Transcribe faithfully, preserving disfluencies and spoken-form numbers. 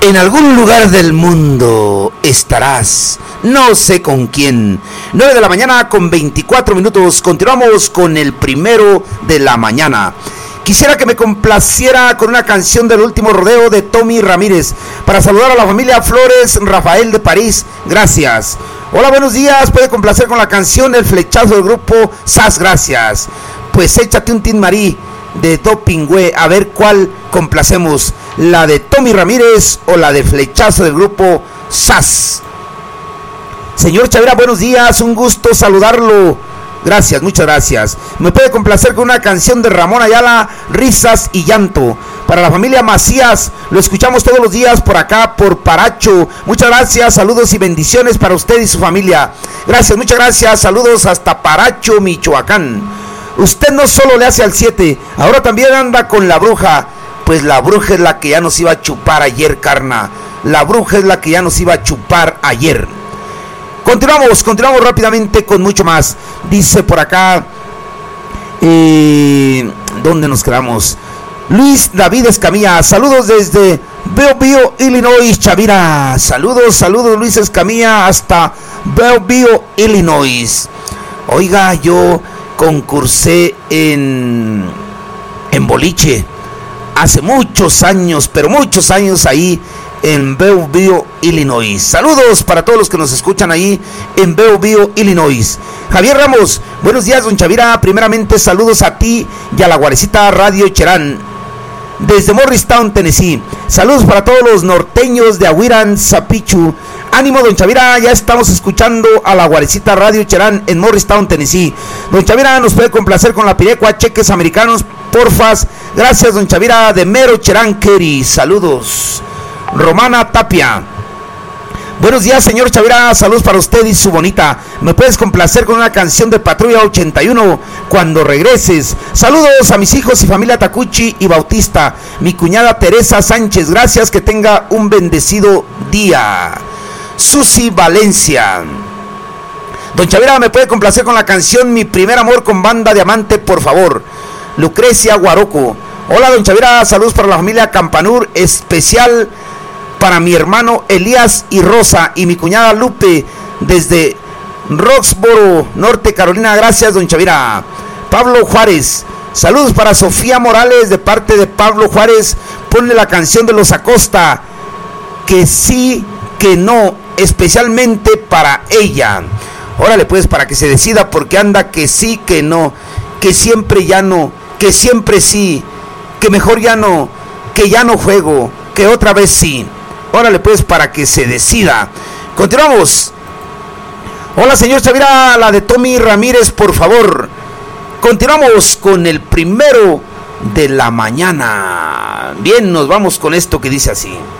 En algún lugar del mundo estarás, no sé con quién. nueve de la mañana con veinticuatro minutos. Continuamos con el primero de la mañana. Quisiera que me complaciera con una canción del último rodeo de Tommy Ramírez para saludar a la familia Flores Rafael de París. Gracias. Hola, buenos días. Puede complacer con la canción El Flechazo del grupo Sas. Gracias. Pues échate un Tin Marí de Dopingüe, a ver cuál complacemos, la de Tommy Ramírez o la de Flechazo del grupo Sas. Señor Chavira, buenos días, un gusto saludarlo. Gracias, muchas gracias. Me puede complacer con una canción de Ramón Ayala, Risas y Llanto. Para la familia Macías, lo escuchamos todos los días por acá, por Paracho. Muchas gracias, saludos y bendiciones para usted y su familia. Gracias, muchas gracias, saludos hasta Paracho, Michoacán. Usted no solo le hace al siete, ahora también anda con la bruja. Pues la bruja es la que ya nos iba a chupar ayer, carna. La bruja es la que ya nos iba a chupar ayer. Continuamos, continuamos rápidamente con mucho más. Dice por acá, eh, ¿dónde nos quedamos? Luis David Escamilla, saludos desde Belleville, Illinois, Chavira. Saludos, saludos Luis Escamilla hasta Belleville, Illinois. Oiga, yo concursé en, en boliche hace muchos años, pero muchos años ahí en Belleville, Illinois. Saludos para todos los que nos escuchan ahí en Belleville, Illinois. Javier Ramos, buenos días, don Chavira. Primeramente, saludos a ti y a la Guarecita Radio Cherán desde Morristown, Tennessee. Saludos para todos los norteños de Ahuiran, Zapichu. Ánimo, don Chavira, ya estamos escuchando a la Guarecita Radio Cherán en Morristown, Tennessee. Don Chavira, nos puede complacer con la pirecua Cheques Americanos, porfas. Gracias, don Chavira, de Mero Cherán, Kerry. Saludos. Romana Tapia, buenos días, señor Chavira, saludos para usted y su bonita. ¿Me puedes complacer con una canción de Patrulla ochenta y uno, Cuando regreses? Saludos a mis hijos y familia Tacuchi y Bautista, mi cuñada Teresa Sánchez. Gracias, que tenga un bendecido día. Susi Valencia, don Chavira, ¿me puede complacer con la canción Mi Primer Amor con Banda Diamante, por favor? Lucrecia Guaroco. Hola, don Chavira, saludos para la familia Campanur, especial para mi hermano Elías y Rosa y mi cuñada Lupe desde Roxboro, Norte Carolina. Gracias, don Chavira. Pablo Juárez, saludos para Sofía Morales de parte de Pablo Juárez. Ponle la canción de los Acosta, Que sí, que no, especialmente para ella. Órale pues, para que se decida, porque anda que sí, que no, que siempre ya no, que siempre sí, que mejor ya no, que ya no juego, que otra vez sí. Órale pues, para que se decida. Continuamos. Hola, señor Chavira, la de Tommy Ramírez, por favor. Continuamos con el primero de la mañana. Bien, nos vamos con esto que dice así.